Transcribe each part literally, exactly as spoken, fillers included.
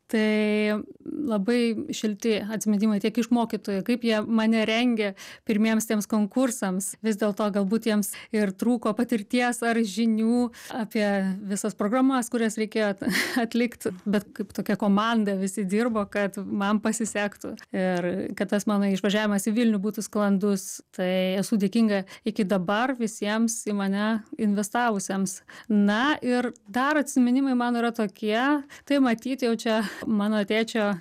Tai labai šilti atsiminimai tiek iš mokytojų, kaip jie mane rengė pirmiems tiems konkursams. Vis dėlto galbūt jiems ir trūko patirties ar žinių apie visas programas, kurias reikėjo atlikti, bet kaip tokia komanda visi dirbo, kad man pasisektų ir kad tas mano išvažiavimas į Vilnių būtų sklandus. Tai esu dėkinga iki dabar visiems į mane investavusiems. Na ir dar atsiminimai man yra tokie, tai matyti jau čia mano tėčio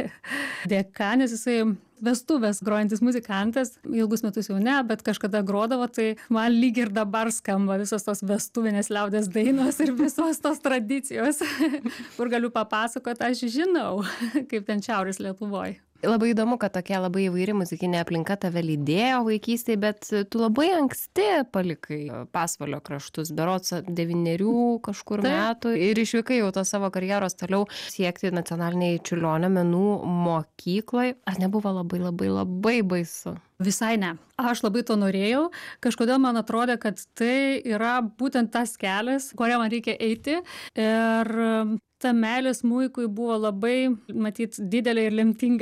dėka, nes jisai vestuvės grojantis muzikantas, ilgus metus jau ne, bet kažkada grodavo, tai man lyg ir dabar skamba visos tos vestuvinės liaudės dainos ir visos tos tradicijos, kur galiu papasakoti, aš žinau, kaip ten Šiaurės Lietuvoje. Labai įdomu, kad tokia labai įvairi muzikinė aplinka tave lydėjo vaikystėje, bet tu labai anksti palikai Pasvalio kraštus, berods devynerių kažkur Taip. metų ir išvykai jau to savo karjeros toliau siekti nacionaliniai Čiurlionio menų mokyklai. Ar nebuvo labai labai labai baisu? Visai ne. Aš labai to norėjau. Kažkodėl man atrodė, kad tai yra būtent tas kelias, kurio man reikia eiti. Ir ta meilė smuikui buvo labai, matyt, didelė ir lemtinga.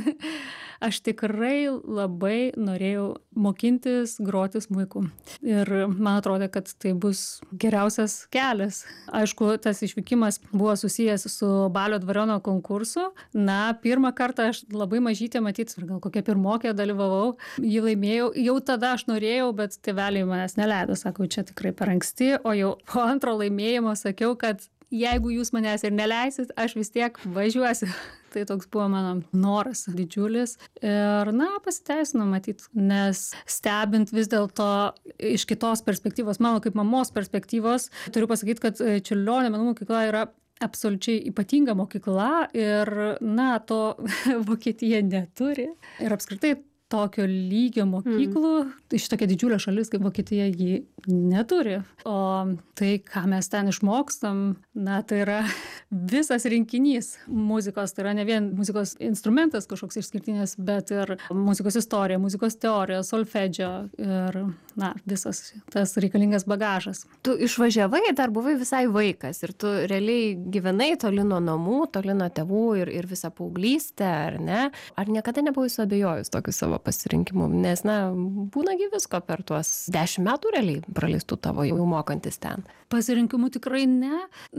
Aš tikrai labai norėjau mokintis groti smuiku. Ir man atrodė, kad tai bus geriausias kelias. Aišku, tas išvykimas buvo susijęs su Balio dvariono konkursu. Na, pirmą kartą aš labai mažytė, matyt, gal kokia pirmokė dalyvavau, jį laimėjau. Jau tada aš norėjau, bet tėveliai manęs neleido. Sakau, čia tikrai per anksti. O jau po antro laimėjimo sakiau, kad jeigu jūs manęs ir neleisit, aš vis tiek važiuosiu. Tai toks buvo mano noras didžiulis. Ir, na, pasiteisino matyt, nes stebint vis dėlto iš kitos perspektyvos, mano kaip mamos perspektyvos, turiu pasakyti, kad Čiurlionio menų mokykla yra absoliučiai ypatinga mokykla ir, na, to Vokietija neturi. Ir apskritai tokio lygio mokyklų, mm. iš tokia didžiulė šalis kaip Vokietija jį neturi. O tai, ką mes ten išmokstam, na, tai yra visas rinkinys muzikos. Tai yra ne vien muzikos instrumentas kažkoks išskirtinis, bet ir muzikos istorija, muzikos teorija, solfedžio ir, na, visas tas reikalingas bagažas. Tu išvažiavai, dar buvai visai vaikas ir tu realiai gyvenai toli nuo namų, toli nuo tėvų ir, ir visą paauglystę, ar ne? Ar niekada nebuvai suabejojus tokiu savo pasirinkimų, nes, na, būnagi visko per tuos dešimt metų realiai praleistų tavo jau mokantis ten. Pasirinkimų tikrai ne,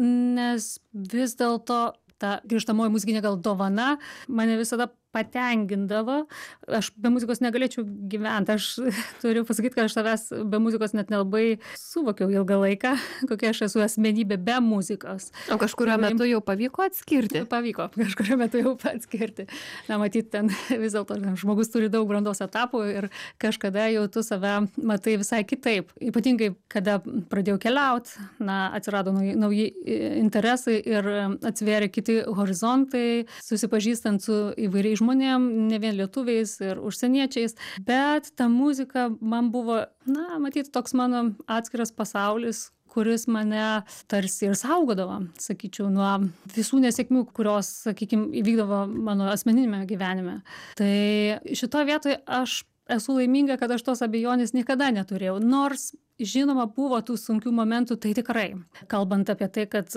nes vis dėlto ta grįžtamoji muzikinė gal dovana mane visada patenkindavo. Aš be muzikos negalėčiau gyventi. Aš turiu pasakyti, kad aš savęs be muzikos net nelabai suvokiau ilgą laiką, kokia aš esu asmenybė be muzikos. O kažkurio metu jau pavyko atskirti? Pavyko, kažkurio metu jau atskirti. Na, matyt, ten vis dėlto žmogus turi daug brandos etapų ir kažkada jau tu save matai visai kitaip. Ypatingai, kada pradėjau keliauti, na, atsirado nauji, nauji interesai ir atsivėrė kiti horizontai, susipažįstant su įvairiais žmonėm, ne vien lietuviais ir užsieniečiais, bet ta muzika man buvo, na, matyti, toks mano atskiras pasaulis, kuris mane tarsi ir saugodavo, sakyčiau, nuo visų nesėkmių, kurios, sakykime, įvykdavo mano asmeninėme gyvenime. Tai šitoje vietoje aš esu laiminga, kad aš tos abejonės niekada neturėjau, nors žinoma, buvo tų sunkių momentų, tai tikrai. Kalbant apie tai, kad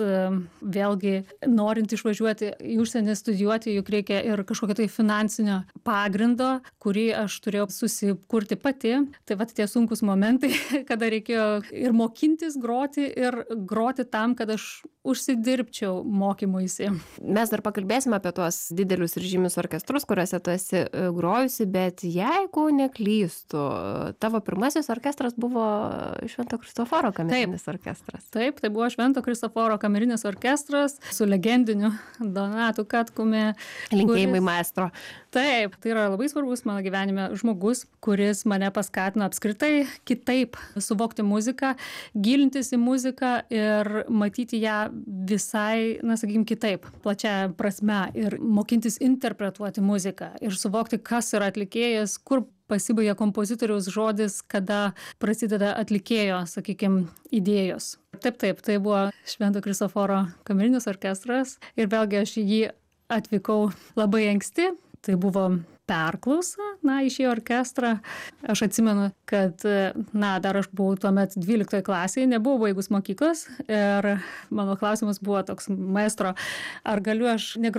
vėlgi norint išvažiuoti į užsienį studijuoti, juk reikia ir kažkokio tai finansinio pagrindo, kurį aš turėjau susikurti pati. Tai vat tie sunkus momentai, kada reikėjo ir mokintis groti, ir groti tam, kad aš užsidirbčiau mokymuisi. Mes dar pakalbėsime apie tuos didelius ir žymius orkestrus, kuriuose tu esi grojusi, bet jeigu neklystu, tavo pirmasis orkestras buvo Švento Kristoforo kamerinis Taip. orkestras. Taip, tai buvo Švento Kristoforo kamerinis orkestras su legendiniu Donatu Katkumi. Linkėjimai kuris... maestro. Taip, tai yra labai svarbus mano gyvenime žmogus, kuris mane paskatino apskritai kitaip suvokti muziką, gilintis į muziką ir matyti ją visai, na, sakykim, kitaip, plačia prasme ir mokintis interpretuoti muziką ir suvokti, kas yra atlikėjas, kur pasibaigia kompozitoriaus žodis, kada prasideda atlikėjo, sakykime, idėjos. Taip, taip, tai buvo Švento Kristoforo kamerinis orkestras ir vėlgi aš jį atvykau labai anksti. Tai buvo perklausa, na, į šį orkestrą. Aš atsimenu, kad, na, dar aš buvau tuomet dvyliktoje klasėje, nebuvau baigus mokyklos ir mano klausimas buvo toks, maestro, ar galiu aš negroti